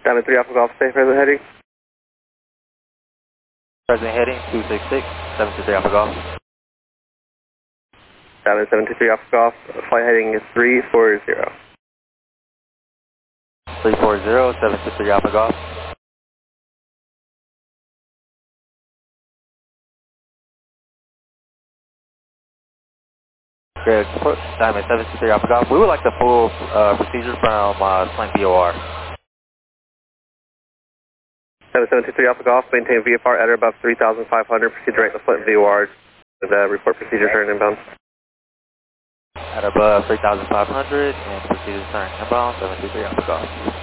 Diamond 3 Alpha Golf, stay present heading. Present heading 266, 723 Alpha Golf. Diamond 723 Alpha Golf, flight heading is 340. 340, 723 Alpha Golf. Greg, Diamond 723 Alpha Golf. We would like the full procedure from Sling VOR. 723 Alpha Golf, maintain VFR at or above 3,500, proceed direct to Flint VOR. The report procedure turn inbound. At above 3,500 and proceed to turn inbound 723 Alpha Golf.